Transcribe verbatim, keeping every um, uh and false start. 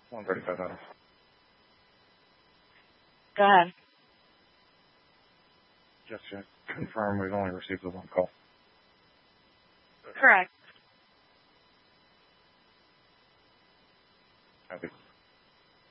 one thirty-five Adams. Go ahead. Just to confirm, we've only received the one call. Correct. Copy.